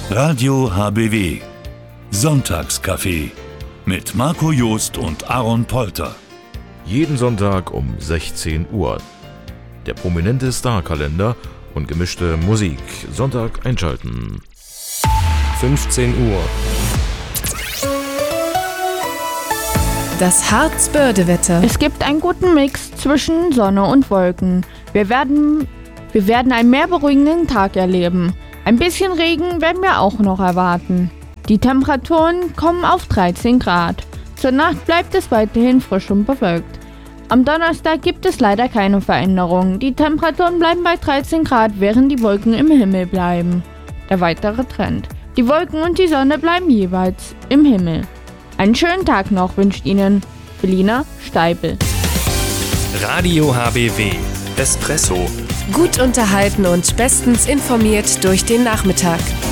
Radio HBW. Sonntagscafé mit Marco Joost und Aaron Polter. Jeden Sonntag um 16 Uhr. Der prominente Star-Kalender und gemischte Musik. Sonntag einschalten. 15 Uhr. Das Harzbörde-Wetter. Es gibt einen guten Mix zwischen Sonne und Wolken. Wir werden einen mehr beruhigenden Tag erleben. Ein bisschen Regen werden wir auch noch erwarten. Die Temperaturen kommen auf 13 Grad. Zur Nacht bleibt es weiterhin frisch und bewölkt. Am Donnerstag gibt es leider keine Veränderungen. Die Temperaturen bleiben bei 13 Grad, während die Wolken im Himmel bleiben. Der weitere Trend. Die Wolken und die Sonne bleiben jeweils im Himmel. Einen schönen Tag noch wünscht Ihnen Felina Steibel. Radio HBW. Espresso. Gut unterhalten und bestens informiert durch den Nachmittag.